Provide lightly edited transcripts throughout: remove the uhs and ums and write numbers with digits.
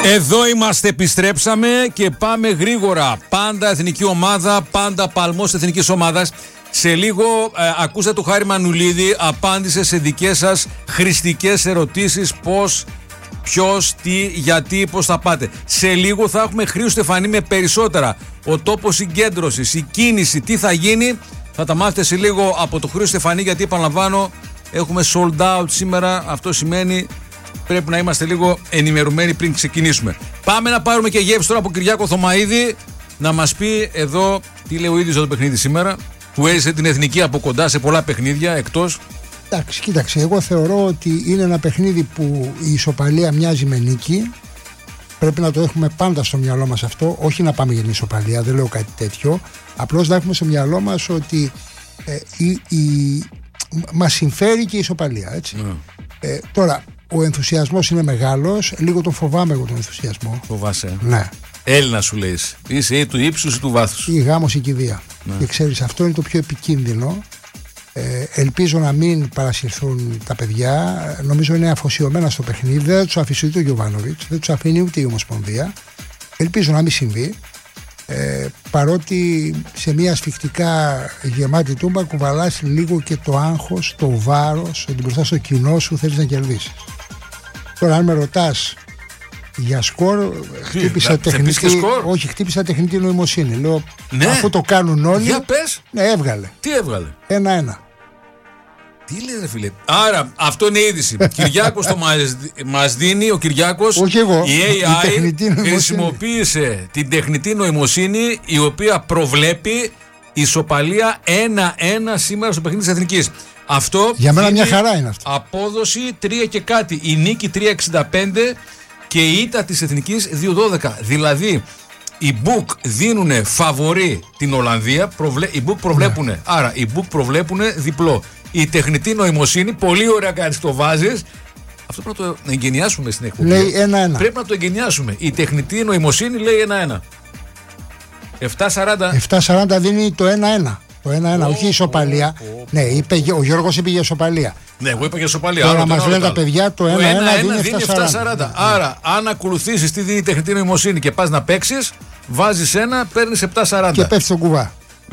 Εδώ είμαστε, επιστρέψαμε και πάμε γρήγορα. Πάντα εθνική ομάδα, πάντα παλμός εθνικής ομάδας. Σε λίγο ακούσατε το Χάρη Μανουλίδη, απάντησε σε δικές σας χρηστικές ερωτήσεις, πώς, ποιος, τι, γιατί, πώς θα πάτε. Σε λίγο θα έχουμε Χρήστο Στεφανή με περισσότερα. Ο τόπος συγκέντρωσης, η κίνηση, τι θα γίνει, θα τα μάθετε σε λίγο από το Χρήστο Στεφανή, γιατί επαναλαμβάνω έχουμε sold out σήμερα. Αυτό σημαίνει πρέπει να είμαστε λίγο ενημερωμένοι πριν ξεκινήσουμε. Πάμε να πάρουμε και γεύση τώρα από Κυριάκο Θωμαίδη να μας πει εδώ τι λέει ο ίδιος για το παιχνίδι σήμερα, που έζησε την εθνική από κοντά σε πολλά παιχνίδια εκτός. Εντάξει, κοίταξε, εγώ θεωρώ ότι είναι ένα παιχνίδι που η ισοπαλία μοιάζει με νίκη. Πρέπει να το έχουμε πάντα στο μυαλό μας αυτό, όχι να πάμε για την ισοπαλία, δεν λέω κάτι τέτοιο. Απλώς να έχουμε στο μυαλό μας ότι μας συμφέρει και η ισοπαλία, έτσι. Τώρα, ο ενθουσιασμός είναι μεγάλος, λίγο τον φοβάμαι εγώ τον ενθουσιασμό. Φοβάσαι. Ναι. Έλληνα σου λέει. Είσαι ή του ύψους ή του βάθους. Ή γάμος ή κηδεία. Ναι. Και ξέρεις, αυτό είναι το πιο επικίνδυνο. Ελπίζω να μην παρασυρθούν τα παιδιά. Νομίζω είναι αφοσιωμένα στο παιχνίδι. Δεν θα τους αφήσει ούτε ο Γιοβάνοβιτς, δεν τους αφήνει ούτε η Ομοσπονδία. Ελπίζω να μην συμβεί. Παρότι σε μια ασφιχτικά γεμάτη τούμπα κουβαλάς λίγο και το άγχος, το βάρος, ότι μπροστά στο κοινό σου θέλεις να κερδίσεις. Τώρα αν με ρωτάς για σκορ, χτύπησα τεχνητή, όχι, χτύπησα τεχνητή νοημοσύνη. Λέω, ναι, αφού το κάνουν όλοι. Για πες. Ναι, έβγαλε. Τι έβγαλε? 1-1. Τι λέει ρε φίλε? Άρα αυτό είναι είδηση. Κυριάκος το μας δίνει, ο Κυριάκος. Όχι εγώ. Η AI χρησιμοποίησε την τεχνητή νοημοσύνη, η οποία προβλέπει ισοπαλία 1-1 σήμερα στο παιχνίδι της Εθνικής. Αυτό για μένα μια χαρά είναι αυτό. Απόδοση 3 και κάτι. Η νίκη 3,65 και η ήττα της Εθνικής 2,12. Δηλαδή οι Book δίνουνε φαβορί την Ολλανδία, οι Book προβλέπουνε. Ναι. Άρα οι Book προβλέπουνε διπλό. Η τεχνητή νοημοσύνη, πολύ ωραία κάνεις, το βάζεις. Αυτό πρέπει να το εγκαινιάσουμε στην εκπομπή. Λέει 1-1. Πρέπει να το εγκαινιάσουμε. Η τεχνητή νοημοσύνη λέει 1-1. 7,40. 7,40 δίνει το 1-1. Το 1-1, όχι ισοπαλία. Ναι, ο Γιώργος είπε για ισοπαλία. Ναι, εγώ είπα για ισοπαλία. Τώρα μας λένε τα παιδιά το 1-1 δίνει 7,40. Άρα, αν ακολουθήσεις τι δίνει η τεχνητή νοημοσύνη και πας να παίξεις, βάζεις ένα, παίρνεις 7,40. Και πέφτει στο κουβά.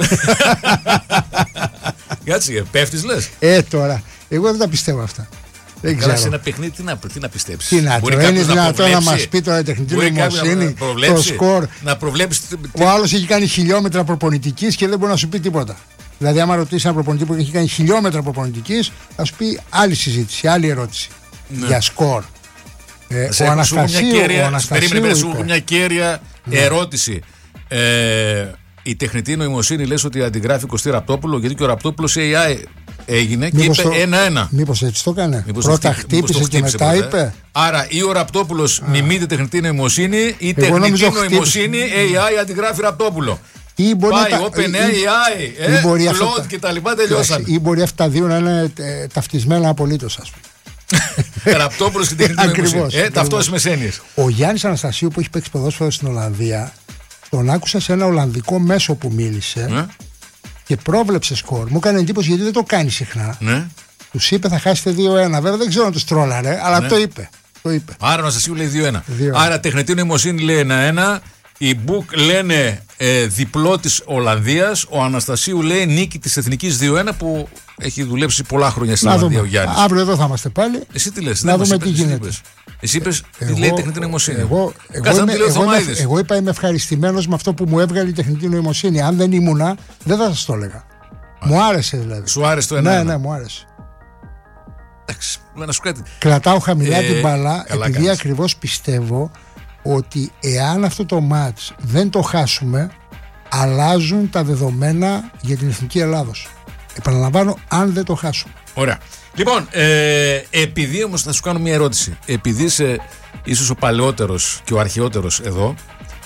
Κάτσε, πέφτεις λες. Τώρα, εγώ δεν τα πιστεύω αυτά. Δεν ξέρω. Σε ένα παιχνίδι τι να πιστέψεις? Τι να το, είναι δυνατόν να μας πει τώρα η τεχνητή νοημοσύνη, το σκορ. Να προβλέψεις. Ο άλλος έχει κάνει χιλιόμετρα προπονητικής και δεν μπορεί να σου πει τίποτα. Δηλαδή, άμα ρωτήσει ένα προπονητή που έχει κάνει χιλιόμετρα προπονητικής, θα σου πει άλλη συζήτηση, άλλη ερώτηση. Ναι. Για σκορ. Ο Αναστασίου. Περίμενε, σου έχω μια κέρια ερώτηση. Η τεχνητή νοημοσύνη λες ότι αντιγράφει Κωστή Ραπτόπουλο, γιατί και ο Ραπτόπουλος AI έγινε και είπε 1-1. Μήπως έτσι το έκανε? Πρώτα χτύπησε και μετά είπε. Άρα ή ο Ραπτόπουλος μιμείται τεχνητή νοημοσύνη, ή τεχνητή νοημοσύνη AI αντιγράφει Ραπτόπουλο. Ή μπορεί πάει OpenAI, Claude και τα λοιπά, τελειώσαν. Ή μπορεί αυτά τα δύο να είναι ταυτισμένα απολύτως, ας πούμε. Ραπτόπουλος και τεχνητή νοημοσύνη. Ταυτόσιμες έννοιες. Ο Γιάννης Αναστασίου που έχει παίξει ποδόσφαιρο στην Ολλανδία, τον άκουσα σε ένα Ολλανδικό μέσο που μίλησε και πρόβλεψε σκορ. Μου έκανε εντύπωση γιατί δεν το κάνει συχνά. Τους είπε θα χάσετε 2-1. Βέβαια δεν ξέρω αν τους τρόλαρε, αλλά το είπε. Άρα ο Αναστασίου λέει 2-1. Άρα τεχνητή νοημοσύνη λέει 1-1. Οι Book λένε διπλό της Ολλανδίας. Ο Αναστασίου λέει νίκη της Εθνικής 2-1, που έχει δουλέψει πολλά χρόνια στην Ολλανδία ο Γιάννης. Αύριο εδώ θα είμαστε πάλι. Εσύ τι λες? Να δούμε τι γίνεται. Εσύ είπες τι λέει η τεχνητή νοημοσύνη. Εγώ είπα είμαι ευχαριστημένος με αυτό που μου έβγαλε η τεχνητή νοημοσύνη. Αν δεν ήμουνα, δεν θα σας το έλεγα. Μου άρεσε δηλαδή. Σου άρεσε το 1-1? Ναι, μου άρεσε. Εντάξει, να σου κάτι. Κρατάω χαμηλά την μπάλα, επειδή ακριβώς πιστεύω ότι εάν αυτό το μάτς δεν το χάσουμε, αλλάζουν τα δεδομένα για την Εθνική Ελλάδος. Επαναλαμβάνω, αν δεν το χάσουμε. Ωραία. Λοιπόν, επειδή όμως θα σου κάνω μια ερώτηση. Επειδή είσαι ίσως ο παλαιότερος και ο αρχαιότερος εδώ,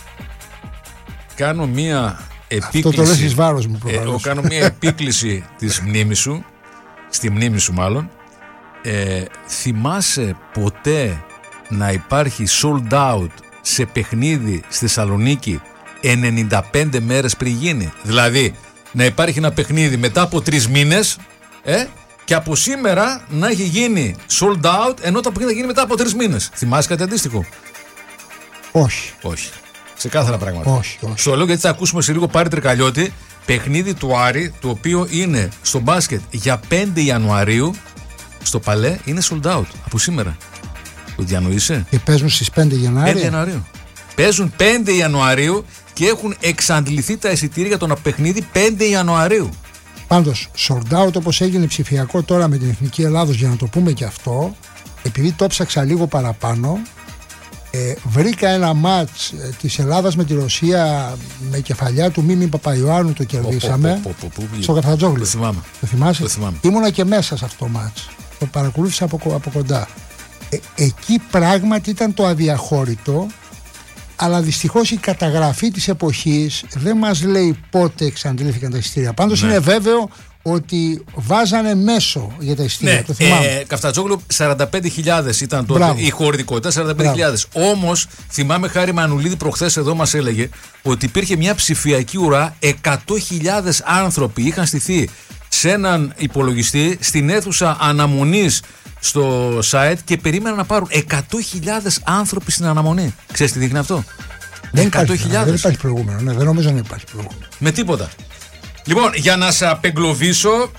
κάνω μια επίκληση. Αυτό το λες εις βάρος μου προφανώς. Κάνω μια επίκληση της μνήμης σου, στη μνήμη σου μάλλον. Θυμάσαι ποτέ να υπάρχει sold out σε παιχνίδι στη Θεσσαλονίκη 95 μέρες πριν γίνει? Δηλαδή να υπάρχει ένα παιχνίδι μετά από 3 μήνες και από σήμερα να έχει γίνει sold out, ενώ το παιχνίδι θα γίνει μετά από 3 μήνες. Θυμάσαι κάτι αντίστοιχο? Όχι. Ξεκάθαρα πράγματα. Όχι. Στο λέω γιατί θα ακούσουμε σε λίγο Πάρη Τρικαλιώτη, παιχνίδι του Άρη, το οποίο είναι στο μπάσκετ για 5 Ιανουαρίου. Στο Παλέ είναι sold out από σήμερα. Το διανοείσαι? Και παίζουν στις 5 Γενάρη. 5 Ιανουαρίου. Παίζουν 5 Ιανουαρίου και έχουν εξαντληθεί τα εισιτήρια για το παιχνίδι 5 Ιανουαρίου. Πάντως, sold out όπως έγινε ψηφιακό τώρα με την Εθνική Ελλάδος, για να το πούμε και αυτό, επειδή το ψάξα λίγο παραπάνω, βρήκα ένα μάτς της Ελλάδας με τη Ρωσία με κεφαλιά του Μίμη Παπαϊωάννου, το κερδίσαμε στο Καφτατζόγλου. Το θυμάσαι? Το θυμάμαι. Ήμουνα και μέσα σε αυτό το μάτς. Το παρακολούθησα από κοντά. Εκεί πράγματι ήταν το αδιαχώρητο, αλλά δυστυχώς η καταγραφή της εποχής δεν μας λέει πότε εξαντλήθηκαν τα εισιτήρια. Πάντως είναι βέβαιο ότι βάζανε μέσο για τα εισιτήρια. Το θυμάμαι. Καφτατζόγλου 45.000 ήταν τότε η χωρητικότητα, 45.000. Όμως θυμάμαι Χάρη Μανουλίδη προχθές εδώ μας έλεγε ότι υπήρχε μια ψηφιακή ουρά, 100.000 άνθρωποι είχαν στηθεί σε έναν υπολογιστή στην αίθουσα αναμονής στο site και περίμεναν να πάρουν 100.000 άνθρωποι στην αναμονή. Ξέρεις τι δείχνει αυτό? Δεν υπάρχει προηγούμενο. Δεν νομίζω να υπάρχει προηγούμενο. Με τίποτα. Λοιπόν, για να σε απεγκλωβίσω,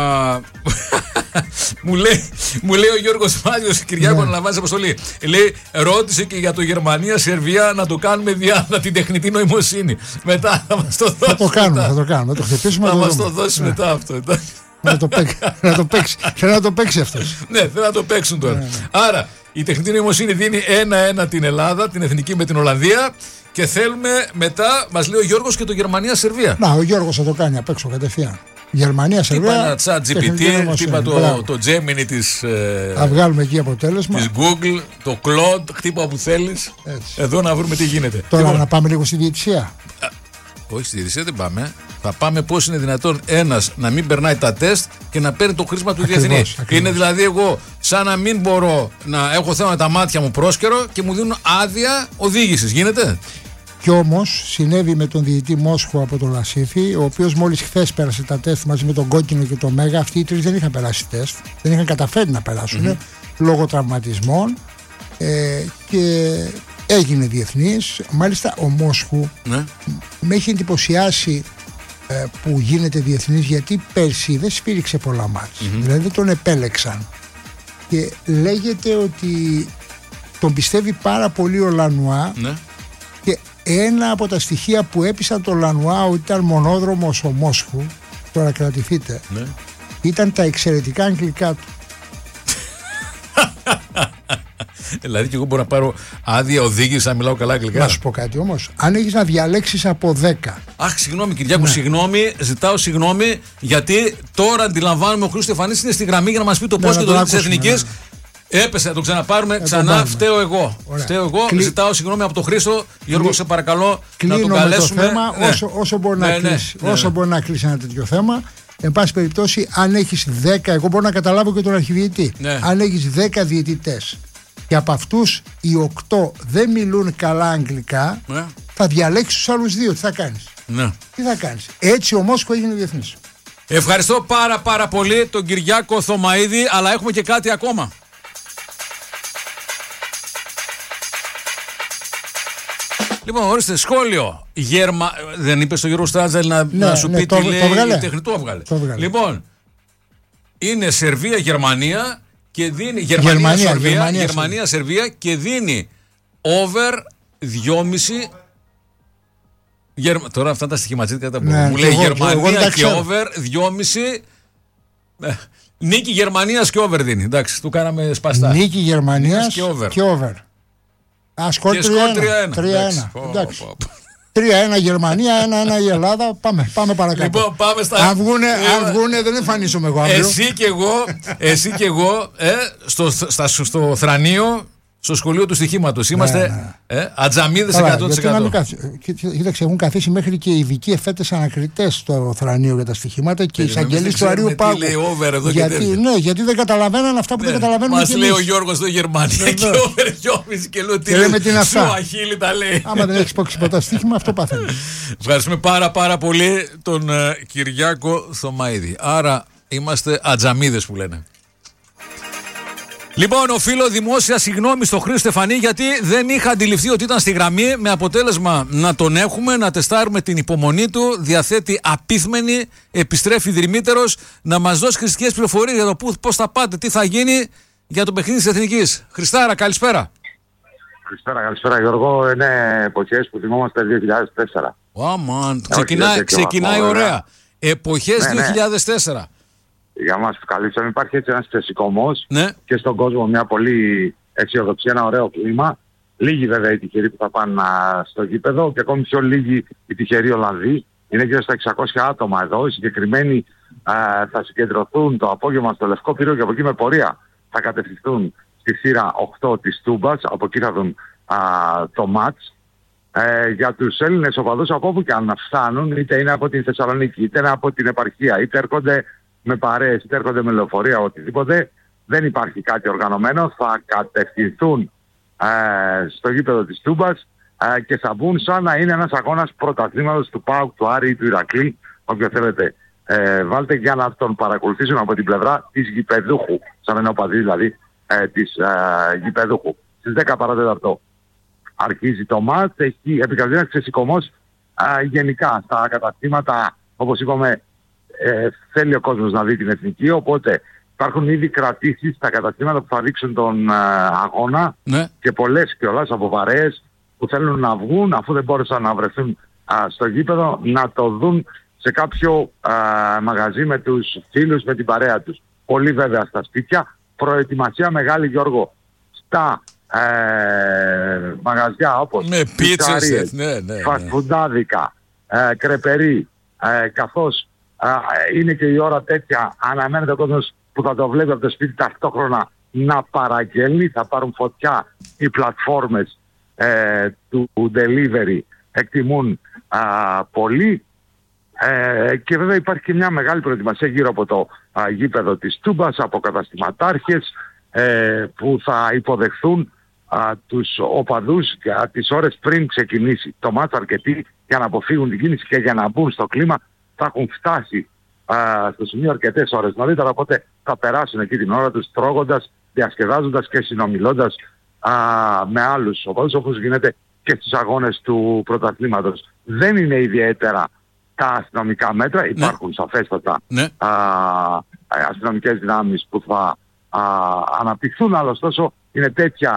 μου λέει ο Γιώργος Μάλιος Κυριάκο να λαμβάνει αποστολή. Λέει, ρώτησε και για το Γερμανία-Σερβία να το κάνουμε διάδα την τεχνητή νοημοσύνη. Μετά θα μας το δώσει. Θα το κάνουμε, θα το χτυπήσουμε. Θα μας το δώσει μετά αυτό. Να το παίξει. Θέλω να το παίξει αυτός. Ναι, θέλω να το παίξουν τώρα. Άρα, η τεχνητή νοημοσύνη δίνει 1-1 την Ελλάδα, την εθνική με την Ολλανδία. Και θέλουμε μετά, μας λέει ο Γιώργος, και το Γερμανία-Σερβία. Να, ο Γιώργος θα το κάνει απ' έξω κατευθείαν. Γερμανία-Σερβία. Τύπα ένα chat GPT, τύπα το Gemini της. Θα βγάλουμε εκεί αποτέλεσμα. Της Google, το Claude, χτύπα όπου θέλεις. Εδώ να βρούμε τι γίνεται. Τώρα λοιπόν, να πάμε λίγο στη διαιτησία. Όχι, στη διαιτησία δεν πάμε. Θα πάμε πώς είναι δυνατόν ένας να μην περνάει τα τεστ και να παίρνει το χρήσμα του διεθνή. Είναι δηλαδή εγώ σαν να μην μπορώ να έχω θέμα με τα μάτια μου πρόσκαιρο και μου δίνουν άδεια οδήγησης. Γίνεται? Κι όμως συνέβη με τον διαιτητή Μόσχου από τον Λασίφη, ο οποίος μόλις χθες πέρασε τα τεστ μαζί με τον Κόκκινο και τον Μέγα. Αυτοί οι τρεις δεν είχαν περάσει τεστ, δεν είχαν καταφέρει να περάσουν λόγω τραυματισμών και έγινε διεθνής. Μάλιστα ο Μόσχου με έχει εντυπωσιάσει που γίνεται διεθνής, γιατί πέρσι δεν σφύριξε πολλά μάτς, δηλαδή δεν τον επέλεξαν και λέγεται ότι τον πιστεύει πάρα πολύ ο Λανουά και ένα από τα στοιχεία που έπεισαν τον Λανουά ότι ήταν μονόδρομος ο Μόσχου, τώρα κρατηθείτε, ήταν τα εξαιρετικά αγγλικά του. Δηλαδή και εγώ μπορώ να πάρω άδεια οδήγηση να μιλάω καλά αγγλικά. Να σου πω κάτι όμως, αν έχεις να διαλέξεις από 10. Αχ, συγγνώμη Κυριάκο, συγγνώμη, ζητάω συγγνώμη, γιατί τώρα αντιλαμβάνομαι ο Χρήστος Στεφανής είναι στη γραμμή για να μας πει το πώς και το δει της Εθνικής. Έπεσε, να το ξαναπάρουμε ξανά. Φταίω εγώ. Ζητάω συγγνώμη από τον Χρήστο. Γιώργο, σε παρακαλώ να τον καλέσουμε. Το θέμα, όσο μπορεί να κλείσει. Όσο μπορεί να κλείσει ένα τέτοιο θέμα. Εν πάση περιπτώσει, αν έχεις 10, εγώ μπορώ να καταλάβω και τον αρχιδιετή. Αν έχεις 10 διαιτητές και από αυτούς οι 8 δεν μιλούν καλά αγγλικά, θα διαλέξεις τους άλλους 2. Τι θα κάνεις? Τι θα κάνεις? Έτσι ο Μόσχου έγινε διεθνής. Ευχαριστώ πάρα πολύ τον Κυριάκο Θωμαίδη, αλλά έχουμε και κάτι ακόμα. Λοιπόν, ορίστε, σχόλιο. Δεν είπε στο Γιώργο Στράτζελ να σου πει τι λέει? Το έβγαλε. Λοιπόν, είναι Σερβία-Γερμανία και δίνει. Γερμανία-Σερβία και δίνει over 2,5. Τώρα αυτά τα στοιχηματζήτικα μου λέει Γερμανία και over 2,5. Νίκη Γερμανίας και over δίνει. Εντάξει, του κάναμε σπαστά. Νίκη Γερμανίας και over. Σκορ 3-1. 3-1 Γερμανία, 1-1 η Ελλάδα. Πάμε παρακάτω. Λοιπόν, πάμε στα. Αν βγουνε, δεν εμφανίζομαι εγώ αύριο. Εσύ και εγώ στο Θρανείο, στο σχολείο του στοιχήματος. Είμαστε ατζαμίδες 100%. Κοίταξε, έχουν καθίσει μέχρι και οι ειδικοί εφέτες ανακριτές στο Θρανείο για τα στοιχήματα και οι εισαγγελείς του Αριού Πάγου. Γιατί δεν καταλαβαίναν αυτά που δεν καταλαβαίνουμε. Μας λέει ο Γιώργος στο Γερμανία και over 2,5 και λέω τι σου αχίλη τα λέει. Άμα δεν έχεις πόξει ποτέ στοίχημα, αυτό παθαίνει. Ευχαριστούμε πάρα πολύ τον Κυριάκο Θωμαίδη. Άρα είμαστε ατζαμίδες που λένε. Λοιπόν, οφείλω δημόσια συγγνώμη στο Χρήστο Στεφανή, γιατί δεν είχα αντιληφθεί ότι ήταν στη γραμμή, με αποτέλεσμα να τον έχουμε, να τεστάρουμε την υπομονή του. Διαθέτει απίθμενη, επιστρέφει δρυμύτερος να μας δώσει χρηστικές πληροφορίες για το πώς θα πάτε, τι θα γίνει για το παιχνίδι της Εθνικής. Χριστάρα, καλησπέρα. Καλησπέρα Γιώργο. Είναι εποχές που θυμόμαστε 2004. Ξεκινάει ωραία. Εποχές 2004. Για μας που καλύψαμε, υπάρχει έτσι ένας ξεσηκωμός, ναι, και στον κόσμο μια πολύ αισιοδοξία, ένα ωραίο κλίμα. Λίγοι βέβαια οι τυχεροί που θα πάνε στο γήπεδο και ακόμη πιο λίγοι οι τυχεροί Ολλανδοί. Είναι γύρω στα 600 άτομα εδώ. Οι συγκεκριμένοι θα συγκεντρωθούν το απόγευμα στο Λευκό Πύργο και από εκεί με πορεία θα κατευθυνθούν στη θύρα 8 της Τούμπας. Από εκεί θα δουν το μάτς. Για τους Έλληνες οπαδούς, από όπου και αν φτάνουν, είτε είναι από την Θεσσαλονίκη, είτε είναι από την επαρχία, είτε έρχονται με παρέες, είτε έρχονται με λεωφορεία, οτιδήποτε, δεν υπάρχει κάτι οργανωμένο. Θα κατευθυνθούν στο γήπεδο της Τούμπας και θα μπουν σαν να είναι ένας αγώνας πρωταθλήματος του ΠΑΟΚ, του Άρη ή του Ηρακλή, όποιο θέλετε. Βάλτε, για να τον παρακολουθήσουν από την πλευρά της γηπεδούχου, σαν να είναι οπαδί δηλαδή της γηπεδούχου. Στις 10 παρατέταρτο αρχίζει το μάτς, έχει επικρατεί ένας ξεσηκωμός γενικά στα καταστήματα, όπως είπαμε. Θέλει ο κόσμος να δει την Εθνική, οπότε υπάρχουν ήδη κρατήσεις στα καταστήματα που θα ρίξουν τον αγώνα, ναι, και πολλές κιόλας από παρέες που θέλουν να βγουν, αφού δεν μπόρεσαν να βρεθούν στο γήπεδο, να το δουν σε κάποιο μαγαζί με τους φίλους, με την παρέα τους. Πολλοί βέβαια στα σπίτια. Προετοιμασία μεγάλη, Γιώργο, στα μαγαζιά όπως πιτσαρίες, φαστφουντάδικα, κρεπερί, καθώς είναι και η ώρα τέτοια, αναμένεται ο κόσμος που θα το βλέπει από το σπίτι ταυτόχρονα να παραγγέλνει. Θα πάρουν φωτιά οι πλατφόρμες του delivery, εκτιμούν πολύ, και βέβαια υπάρχει και μια μεγάλη προετοιμασία γύρω από το γήπεδο της Τούμπας από καταστηματάρχες που θα υποδεχθούν τους οπαδούς τις ώρες πριν ξεκινήσει το μάτς. Αρκετοί για να αποφύγουν την κίνηση και για να μπουν στο κλίμα θα έχουν φτάσει στο σημείο αρκετές ώρες νωρίτερα, οπότε θα περάσουν εκεί την ώρα τους τρώγοντας, διασκεδάζοντας και συνομιλώντας με άλλους οπαδούς, όπως γίνεται και στους αγώνες του πρωταθλήματος. Δεν είναι ιδιαίτερα τα αστυνομικά μέτρα, υπάρχουν σαφέστατα αστυνομικές δυνάμεις που θα αναπτυχθούν, αλλά ωστόσο είναι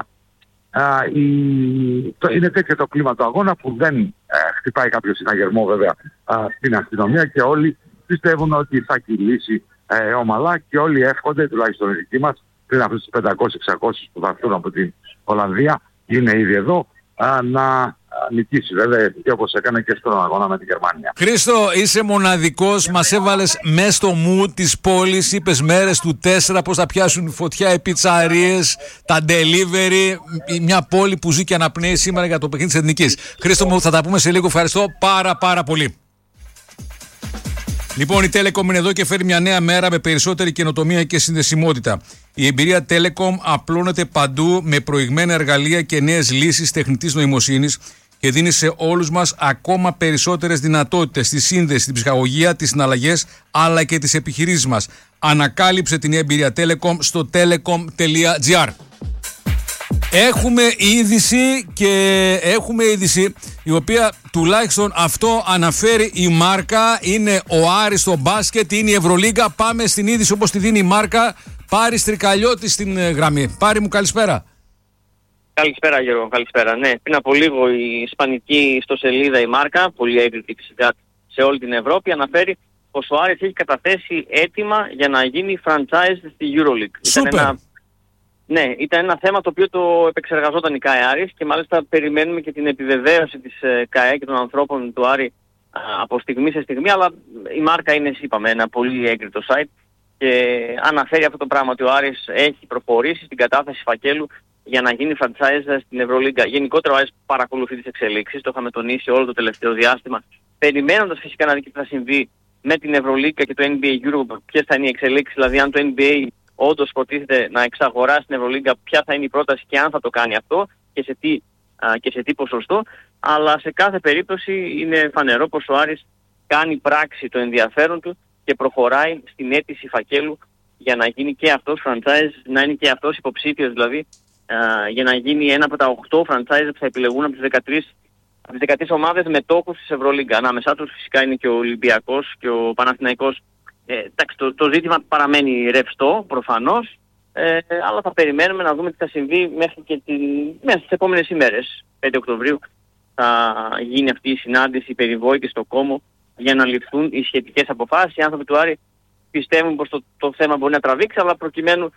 είναι τέτοιο το κλίμα του αγώνα που δεν χτυπάει κάποιο συναγερμό βέβαια στην αστυνομία, και όλοι πιστεύουν ότι θα κυλήσει ομαλά, και όλοι εύχονται, τουλάχιστον οι δικοί μας, πριν αυτούς τους 500-600 που θα έρθουν από την Ολλανδία, είναι ήδη εδώ, να νικήσει βέβαια, και όπως έκανε και στον αγώνα με την Γερμανία. Χρήστο, είσαι μοναδικός, μας έβαλες μέσα στο mood της πόλης, είπες μέρες του 4, πώς θα πιάσουν φωτιά οι πιτσαρίες, τα delivery, μια πόλη που ζει και αναπνέει σήμερα για το παιχνίδι της Εθνικής. Χρήστο μου, θα τα πούμε σε λίγο, ευχαριστώ πάρα πολύ. Λοιπόν, η Telecom είναι εδώ και φέρει μια νέα μέρα με περισσότερη καινοτομία και συνδεσιμότητα. Η εμπειρία Telecom απλώνεται παντού με προηγμένα εργαλεία και νέες λύσεις τεχνητής νοημοσύνης και δίνει σε όλους μας ακόμα περισσότερες δυνατότητες στη σύνδεση, στην ψυχαγωγία, τις συναλλαγές αλλά και τις επιχειρήσεις μας. Ανακάλυψε την εμπειρία Telecom στο telecom.gr. Έχουμε είδηση η οποία τουλάχιστον αυτό αναφέρει η Μάρκα. Είναι ο Άρης στο μπάσκετ, είναι η Ευρωλίγκα. Πάμε στην είδηση όπως τη δίνει η Μάρκα. Πάρης Τρικαλιώτης στην γραμμή. Πάρη μου, καλησπέρα. Καλησπέρα Γιώργο, καλησπέρα. Ναι, πριν από λίγο η ισπανική ιστοσελίδα η Μάρκα, πολύ έγκριτη φυσικά σε όλη την Ευρώπη, αναφέρει πως ο Άρης έχει καταθέσει αίτημα για να γίνει franchise στη EuroLeague. Ήταν ένα θέμα το οποίο το επεξεργαζόταν η ΚΑΕ Άρης και μάλιστα περιμένουμε και την επιβεβαίωση της ΚΑΕ και των ανθρώπων του Άρη από στιγμή σε στιγμή, αλλά η Μάρκα είναι, είπαμε, ένα πολύ έγκριτο site και αναφέρει αυτό το πράγμα, ότι ο Άρης έχει προχωρήσει στην κατάθεση φακέλου για να γίνει franchise στην Ευρωλίγκα. Γενικότερα ο Άρης παρακολουθεί τις εξελίξεις, το είχαμε τονίσει όλο το τελευταίο διάστημα, περιμένοντας φυσικά να δει τι θα συμβεί με την Ευρωλίγκα και το NBA Europe, ποιες θα είναι οι εξελίξεις, δηλαδή αν το NBA όντως προτίθεται να εξαγοράσει την Ευρωλίγκα, ποια θα είναι η πρόταση και αν θα το κάνει αυτό και σε τι ποσοστό. Αλλά σε κάθε περίπτωση είναι φανερό πως ο Άρης κάνει πράξη το ενδιαφέρον του και προχωράει στην αίτηση φακέλου για να γίνει και αυτός franchise, να είναι και αυτός υποψήφιος δηλαδή, για να γίνει ένα από τα 8 franchise που θα επιλεγούν από τις 13 ομάδες μετόχους της Ευρωλίγκα. Ανάμεσά τους φυσικά είναι και ο Ολυμπιακός και ο Παναθηναϊκός. Εντάξει, το ζήτημα παραμένει ρευστό προφανώς, αλλά θα περιμένουμε να δούμε τι θα συμβεί μέχρι τις επόμενες ημέρες. 5 Οκτωβρίου θα γίνει αυτή η συνάντηση περιβόητη στο Κόμο για να ληφθούν οι σχετικές αποφάσεις. Οι άνθρωποι του Άρη πιστεύουν πως το θέμα μπορεί να τραβήξει, αλλά προκειμένου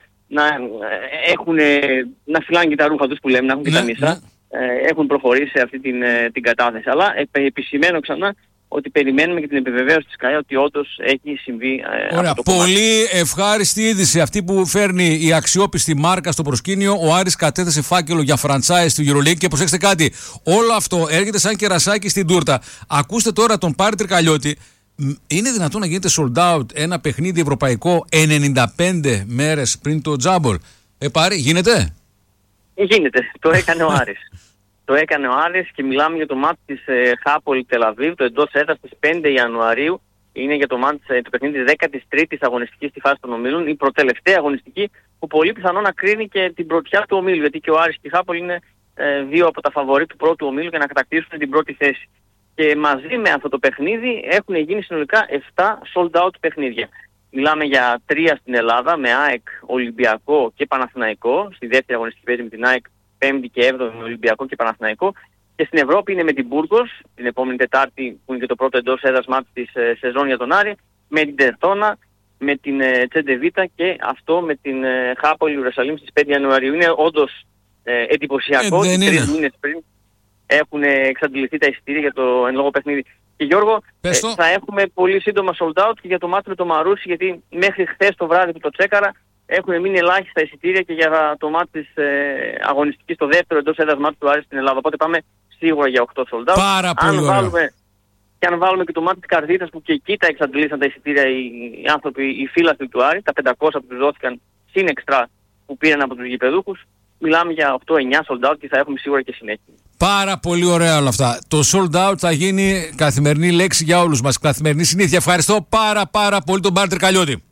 να φυλάνε και τα ρούχα τους που λέμε, να έχουν και τα μισά, έχουν προχωρήσει σε αυτή την κατάθεση. Αλλά επισημαίνω ξανά ότι περιμένουμε και την επιβεβαίωση της ΚΑΕ ότι όντως έχει συμβεί αυτό το κομμάτι. Πολύ ευχάριστη είδηση αυτή που φέρνει η αξιόπιστη μάρκα στο προσκήνιο. Ο Άρης κατέθεσε φάκελο για franchise του EuroLeague και προσέξτε κάτι, όλο αυτό έρχεται σαν κερασάκι στην τούρτα. Ακούστε τώρα τον Πάρη Τρικαλιώτη. Είναι δυνατόν να γίνεται sold out ένα παιχνίδι ευρωπαϊκό 95 μέρες πριν το Τζάμπολ? Πάρη, γίνεται? Γίνεται, το έκανε ο Άρης. Το έκανε ο Άρης και μιλάμε για το μάτς της Χάπολ Τελαβίβ, το εντός έδρας της 5 Ιανουαρίου. Είναι για το παιχνίδι της 13ης αγωνιστικής στη φάση των ομίλων, η προτελευταία αγωνιστική που πολύ πιθανόν να κρίνει και την πρωτιά του ομίλου, γιατί και ο Άρης και η Χάπολ είναι δύο από τα φαβορί του πρώτου ομίλου για να κατακτήσουν την πρώτη θέση. Και μαζί με αυτό το παιχνίδι έχουν γίνει συνολικά 7 sold out παιχνίδια. Μιλάμε για 3 στην Ελλάδα με ΑΕΚ, Ολυμπιακό και Παναθηναϊκό. Στη δεύτερη αγωνιστική παίζει με την ΑΕΚ 5η και 7η με Ολυμπιακό και Παναθηναϊκό. Και στην Ευρώπη είναι με την Μπούργος την επόμενη Τετάρτη, που είναι και το πρώτο εντός έδρας μάτς της σεζόν για τον Άρη, με την Τερθόνα, με την Τσεντεβίτα και αυτό με την Χάπολ Ιερουσαλήμ στις 5 Ιανουαρίου. Είναι όντως εντυπωσιακό. 3 μήνες πριν έχουν εξαντληθεί τα εισιτήρια για το εν λόγω παιχνίδι. Και Γιώργο, θα έχουμε πολύ σύντομα sold out και για το μάτι με το Μαρούσι, γιατί μέχρι χθες το βράδυ που το τσέκαρα έχουν μείνει ελάχιστα εισιτήρια και για το μάτι της αγωνιστικής, το δεύτερο εντός έδρας μάτι του Άρη στην Ελλάδα. Οπότε πάμε σίγουρα για 8 sold out. Πάρα πολύ αν βάλουμε και το μάτι της Καρδίτσας, που και εκεί τα εξαντλήσαν τα εισιτήρια οι άνθρωποι, οι φίλαθλοι του Άρη, τα 500 που τους δόθηκαν συν εξτρά που πήραν από τους γηπεδούχους, μιλάμε για 8-9 sold out και θα έχουμε σίγουρα και συνέχεια. Πάρα πολύ ωραία όλα αυτά. Το sold out θα γίνει καθημερινή λέξη για όλους μας, καθημερινή συνήθεια. Ευχαριστώ πάρα πολύ τον Πάρη Τρικαλιώτη.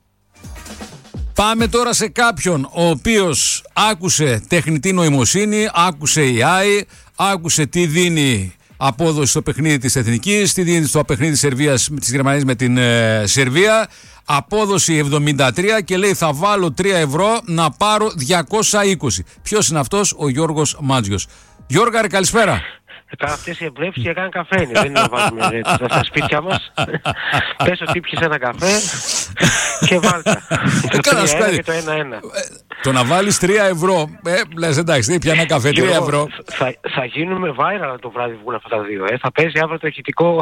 Πάμε τώρα σε κάποιον ο οποίος άκουσε τεχνητή νοημοσύνη, άκουσε AI, άκουσε τι δίνει απόδοση στο παιχνίδι της Εθνικής, τι δίνει στο παιχνίδι της Σερβίας, της Γερμανίας με την Σερβία, απόδοση 73 και λέει θα βάλω 3 ευρώ να πάρω 220. Ποιος είναι αυτός? Ο Γιώργος Μάτζιος. Γιώργαρε, καλησπέρα. Κάνα αυτές οι εμπνεύσεις και έκαναν καφέ. Δεν είναι να βάλουμε στα σπίτια μας. Πες ότι πιες ένα καφέ και βάλτε. Το 3-1 και το 1-1. Το να βάλεις 3 ευρώ, λες εντάξει, δεν πιάνε καφέ, 3 ευρώ. Θα γίνουμε viral το βράδυ βγουν αυτά τα δύο. Θα παίζει αύριο το ηχητικό.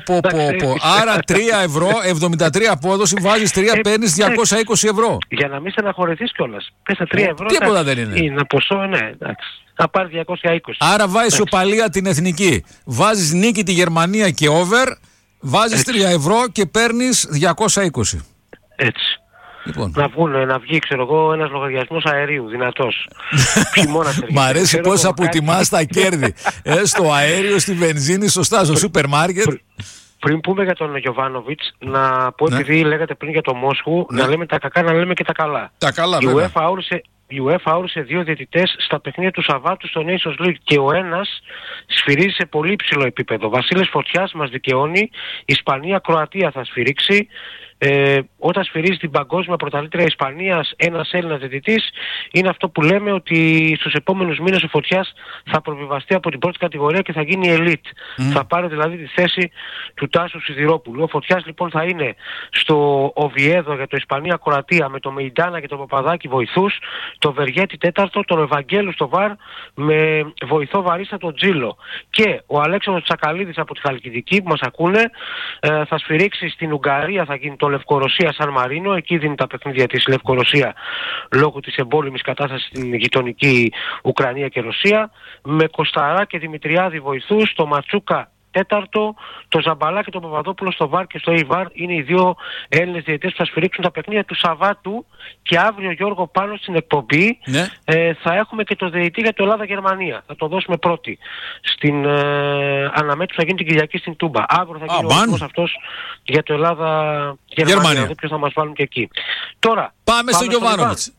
Άρα 3 ευρώ, 73 απόδοση, βάζεις 3, παίρνεις 220 ευρώ. Για να μην στεναχωρηθείς κιόλας. Πες τα 3 ευρώ. Τίποτα δεν είναι. Είναι ποσό, ναι, εντάξει. Θα πάρει 220. Άρα βάζεις οπαλία την Εθνική. Βάζεις νίκη τη Γερμανία και over. Βάζεις 3 ευρώ και παίρνεις 220. Έτσι. Λοιπόν. Να βγει, ξέρω εγώ, ένας λογαριασμός αερίου δυνατός. Μ' αρέσει πώς αποτιμάς τα κέρδη. Στο αέριο, στη βενζίνη, σωστά, στο σούπερ μάρκετ. Πριν πούμε για τον Γιοβάνοβιτς, να πω επειδή λέγατε πριν για το Μόσχου, να λέμε τα κακά, να λέμε και τα καλά. Τα καλά, βέβαια. Η UEFA όρισε 2 διαιτητές στα παιχνίδια του Σαββάτου στο Nations League και ο ένας σφυρίζει σε πολύ ψηλό επίπεδο. Βασίλης Φωτιάς μας δικαιώνει, Ισπανία-Κροατία θα σφυρίξει. Όταν σφυρίζει την παγκόσμια πρωταθλήτρια Ισπανίας ένας Έλληνας διαιτητής, είναι αυτό που λέμε ότι στους επόμενους μήνες ο Φωτιάς θα προβιβαστεί από την πρώτη κατηγορία και θα γίνει elite. Θα πάρει δηλαδή τη θέση του Τάσου Σιδηρόπουλου. Ο Φωτιάς λοιπόν θα είναι στο Οβιέδο για το Ισπανία-Κροατία με το Μεϊντάνα και το Παπαδάκη βοηθούς, το Βεργέτη τέταρτο, τον Ευαγγέλου στο ΒΑΡ με βοηθό βαρίστα τον Τζίλο. Και ο Αλέξανδρος Τσακαλίδης από τη Χαλκιδική που μας ακούνε θα σφυρίξει στην Ουγγαρία, θα γίνει το Λευκορωσία Σαν Μαρίνο, εκεί δίνει τα παιχνίδια της Λευκορωσία λόγω της εμπόλεμης κατάστασης στην γειτονική Ουκρανία και Ρωσία, με Κοσταρά και Δημητριάδη βοηθούς, το Ματσούκα τέταρτο, το Ζαμπαλά και τον Παπαδόπουλο στο ΒΑΡ και στο ΕΙΒΑΡ είναι οι δύο Έλληνες διαιτητές που θα σφυρίξουν τα παιχνίδια του Σαββάτου. Και αύριο, Γιώργο, πάνω στην εκπομπή θα έχουμε και το διαιτητή για το Ελλάδα-Γερμανία. Θα το δώσουμε πρώτη στην αναμέτρηση που θα γίνει την Κυριακή στην Τούμπα. Αύριο θα γίνει ο ορισμός αυτός για το Ελλάδα-Γερμανία. Ποιος θα μας βάλουν και εκεί. Τώρα, πάμε στο Γιοβάνοβιτς.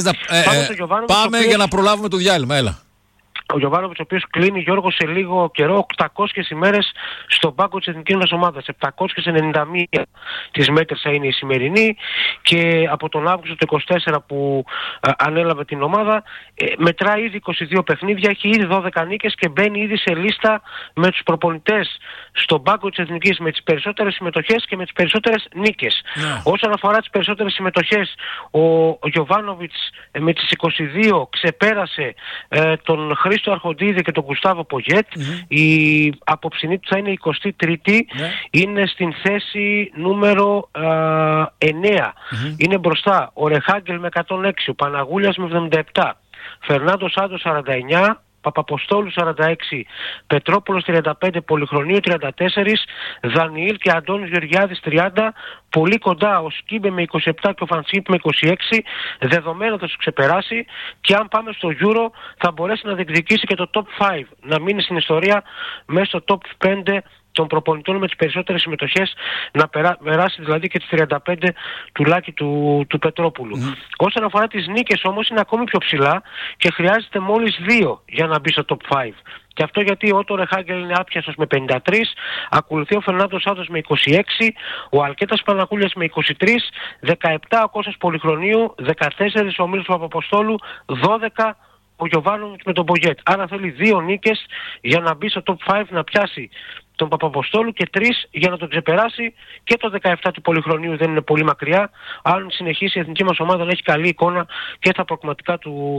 Πάμε για να προλάβουμε το διάλειμμα, έλα. Ο Γιοβάνοβιτς, ο οποίος κλείνει, Γιώργο, σε λίγο καιρό 800 ημέρες στον πάγκο της εθνικής μας ομάδας. 791 της μέτρης θα είναι η σημερινή και από τον Αύγουστο του 24 που ανέλαβε την ομάδα μετράει ήδη 22 παιχνίδια, έχει ήδη 12 νίκες και μπαίνει ήδη σε λίστα με τους προπονητές στον πάγκο της εθνικής με τις περισσότερες συμμετοχές και με τις περισσότερες νίκες. Όσον αφορά τις περισσότερες συμμετοχές, ο Γιοβάνοβιτς με τις 22 ξεπέρασε τον Χρήστο Αρχοντίδη και τον Γκουστάβο Πογιέτ. Η απόψινή του θα είναι 23η. Είναι στην θέση νούμερο 9. Είναι μπροστά ο Ρεχάγκελ με 106, ο Παναγούλιας με 77, Φερνάντο Σάντο 49, Παπαποστόλου 46, Πετρόπουλος 35, Πολυχρονίου 34, Δανιήλ και Αντώνης Γεωργιάδης 30, πολύ κοντά ο Σκίμπε με 27 και ο Φανσίπ με 26, δεδομένο θα τους ξεπεράσει και αν πάμε στο Euro θα μπορέσει να διεκδικήσει και το top 5, να μείνει στην ιστορία μέσα στο top 5 των προπονητών με τις περισσότερες συμμετοχές, να περάσει δηλαδή και τις 35 τουλάχιστον του Πετρόπουλου. Όσον αφορά τις νίκες όμως είναι ακόμη πιο ψηλά και χρειάζεται μόλις 2 για να μπει στο top 5. Και αυτό γιατί ο Ότο Ρεχάγκελ είναι άπιαστος με 53, ακολουθεί ο Φερνάντο Σάντος με 26, ο Αλκέτας Παναγούλιας με 23, 17 ο Κώστας Πολυχρονίου, 14 ο Μίλος Παπαποστόλου, 12 ο Γιοβάνοβιτς με τον Πογιέτ. Άρα θέλει 2 νίκες για να μπει στο top 5, να πιάσει τον Παπαποστόλου και 3 για να τον ξεπεράσει και το 17 του Πολυχρονίου δεν είναι πολύ μακριά. Αν συνεχίσει η εθνική μας ομάδα να έχει καλή εικόνα και στα προκριματικά του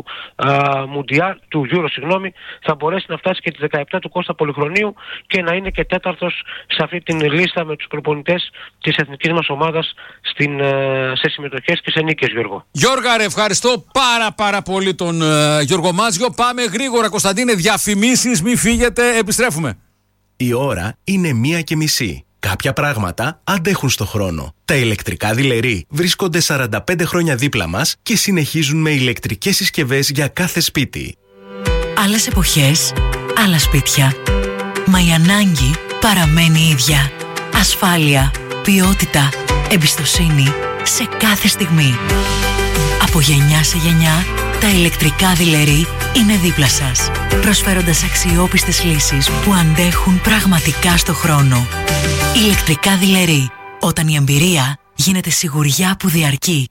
του Euro, θα μπορέσει να φτάσει και τις 17 του Κώστα Πολυχρονίου και να είναι και τέταρτος σε αυτή την λίστα με τους προπονητές της εθνικής μας ομάδας σε συμμετοχές και σε νίκες, Γιώργο. Γιώργα, ευχαριστώ πάρα πολύ τον Γιώργο Μάτζιο. Πάμε γρήγορα, Κωνσταντίνε, διαφημίσεις, μην φύγετε, επιστρέφουμε. Η ώρα είναι 1:30. Κάποια πράγματα αντέχουν στο χρόνο. Τα ηλεκτρικά δειλερί βρίσκονται 45 χρόνια δίπλα μας και συνεχίζουν με ηλεκτρικές συσκευές για κάθε σπίτι. Άλλες εποχές, άλλα σπίτια. Μα η ανάγκη παραμένει ίδια. Ασφάλεια, ποιότητα, εμπιστοσύνη σε κάθε στιγμή. Από γενιά σε γενιά, τα ηλεκτρικά δειλερί είναι δίπλα σας, προσφέροντας αξιόπιστες λύσεις που αντέχουν πραγματικά στο χρόνο. Ηλεκτρικά δειλερί, όταν η εμπειρία γίνεται σιγουριά που διαρκεί.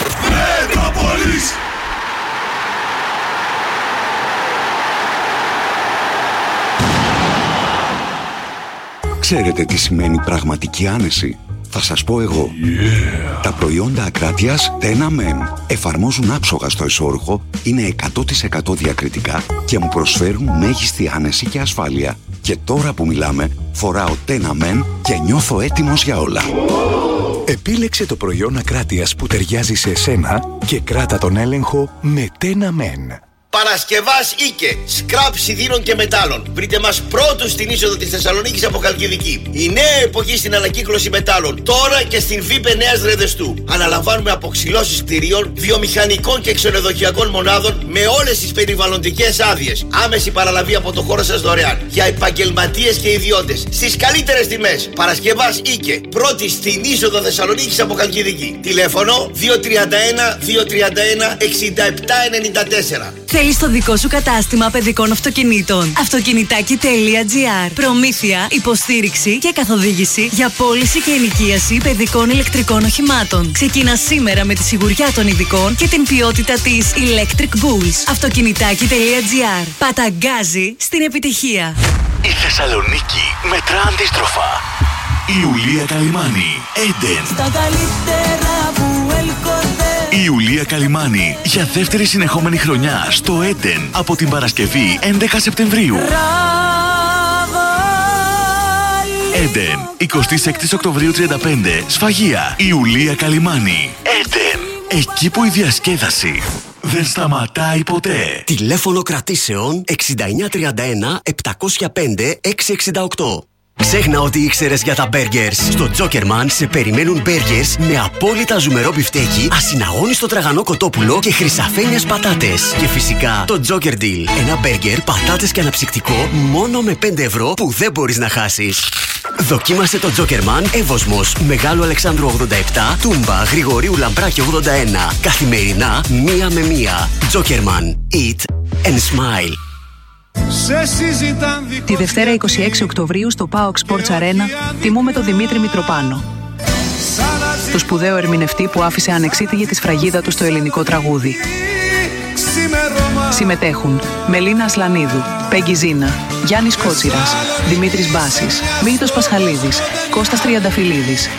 Ξέρετε τι σημαίνει πραγματική άνεση? Θα σας πω εγώ. Τα προϊόντα Ακράτειας Tena Men εφαρμόζουν άψογα στο εσώρουχο, είναι 100% διακριτικά και μου προσφέρουν μέγιστη άνεση και ασφάλεια. Και τώρα που μιλάμε, φοράω Tena Men και νιώθω έτοιμος για όλα. Επίλεξε το προϊόν Ακράτειας που ταιριάζει σε εσένα και κράτα τον έλεγχο με Tena Men. Παρασκευάς Ίκε, σκράπ σιδήρων και μετάλλων. Βρείτε μας πρώτους στην είσοδο της Θεσσαλονίκης από Χαλκιδική. Η νέα εποχή στην ανακύκλωση μετάλλων. Τώρα και στην ΒΥΠΕ Νέας Ρεδεστού. Αναλαμβάνουμε αποξυλώσεις κτηρίων, βιομηχανικών και ξενοδοχειακών μονάδων με όλες τις περιβαλλοντικές άδειες. Άμεση παραλαβή από το χώρο σας δωρεάν. Για επαγγελματίες και ιδιώτες. Στις καλύτερες τιμές. Παρασκευάς Ίκε. Πρώτη στην είσοδο Θεσσαλονίκης από Χαλκιδική. Τηλέφωνο 231 6794. Θέλεις το δικό σου κατάστημα παιδικών αυτοκινήτων. Αυτοκινητάκι.gr. Προμήθεια, υποστήριξη και καθοδήγηση για πώληση και ενοικίαση παιδικών ηλεκτρικών οχημάτων. Ξεκινά σήμερα με τη σιγουριά των ειδικών και την ποιότητα της Electric Bulls. Αυτοκινητάκι.gr. Παταγκάζει στην επιτυχία. Η Θεσσαλονίκη μετρά αντίστροφα. Η Ιουλία Καλυμάνη, Έντεν. Στα καλύτερα που ελκονται. Η Ιουλία Καλυμάνη για δεύτερη συνεχόμενη χρονιά στο Έντεν από την Παρασκευή 11 Σεπτεμβρίου. Έντεν, 26 Οκτωβρίου 35, Σφαγεία. Η Ιουλία Καλυμάνη, Έντεν, εκεί που η διασκέδαση δεν σταματάει ποτέ. Τηλέφωνο κρατήσεων 6931 705 668. Ξέχνα ότι ήξερες για τα burgers. Στο Jokerman σε περιμένουν burgers με απόλυτα ζουμερό μπιφτέκι, ασυναγώνιστο τραγανό κοτόπουλο και χρυσαφένιες πατάτες. Και φυσικά το Joker Deal. Ένα burger, πατάτες και αναψυκτικό μόνο με 5 ευρώ που δεν μπορείς να χάσεις. Δοκίμασε το Jokerman Εύωσμος, Μεγάλου Αλεξάνδρου 87, Τούμπα, Γρηγορίου Λαμπράκη 81. Καθημερινά 1 με 1. Jokerman. Eat and smile. Τη Δευτέρα 26 Οκτωβρίου στο PAOK Sports Arena τιμούμε τον Δημήτρη Μητροπάνο, το σπουδαίο ερμηνευτή που άφησε ανεξίτηλη τη σφραγίδα του στο ελληνικό τραγούδι. Συμμετέχουν Μελίνα Ασλανίδου, Πέγγι Ζίνα, Γιάννης Κότσιρας, Δημήτρης Μπάσης, Μίλτος Πασχαλίδης, Κώστας Τριανταφυλλίδης.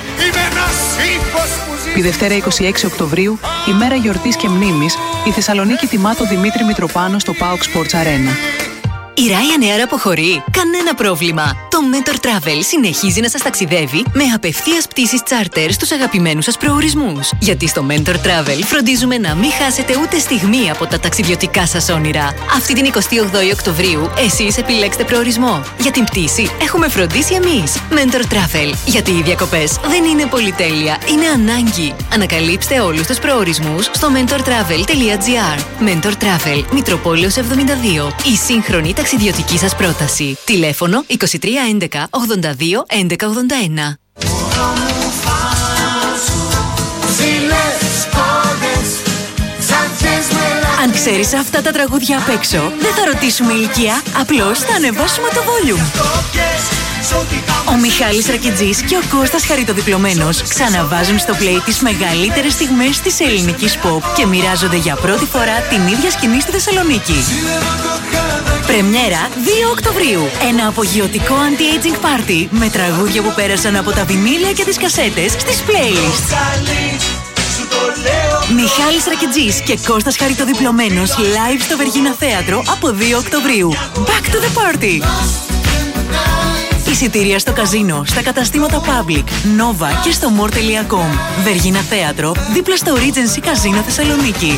Τη Δευτέρα 26 Οκτωβρίου, ημέρα γιορτής και μνήμης, η Θεσσαλονίκη τιμά τον Δημήτρη Μητροπάνο στο PAOK Sports Arena. Η Ryanair αποχωρεί. Κανένα πρόβλημα. Το Mentor Travel συνεχίζει να σας ταξιδεύει με απευθείας πτήσεις charter στους αγαπημένους σας προορισμούς. Γιατί στο Mentor Travel φροντίζουμε να μην χάσετε ούτε στιγμή από τα ταξιδιωτικά σας όνειρα. Αυτή την 28η Οκτωβρίου εσείς επιλέξτε προορισμό. Για την πτήση έχουμε φροντίσει εμείς. Mentor Travel. Γιατί οι διακοπές δεν είναι πολυτέλεια, είναι ανάγκη. Ανακαλύψτε όλους τους προορισμούς στο mentortravel.gr. Mentor Travel, Μητροπόλεως 72. Η σύγχρονη ταξιδιωτική σας πρόταση. Τηλέφωνο 23 11 82 11 81. Αν ξέρεις αυτά τα τραγούδια απ' έξω, δεν θα ρωτήσουμε ηλικία, απλώς θα ανεβάσουμε το volume. Ο Μιχάλης Ρακιτζής και ο Κώστας Χαριτοδιπλωμένος ξαναβάζουν στο play τις μεγαλύτερες στιγμές της ελληνικής pop και μοιράζονται για πρώτη φορά την ίδια σκηνή στη Θεσσαλονίκη. Πρεμιέρα 2 Οκτωβρίου. Ένα απογειωτικό anti-aging party με τραγούδια που πέρασαν από τα βινίλια και τις κασέτες στις playlists. Μιχάλης Ρακιτζής και Κώστας Χαριτοδιπλωμένος live στο Βεργίνα Θέατρο από 2 Οκτωβρίου. Back to the party! Εισιτήρια στο καζίνο, στα καταστήματα Public, Nova και στο more.com. Βεργίνα Θέατρο, δίπλα στο Regency Καζίνο Θεσσαλονίκη.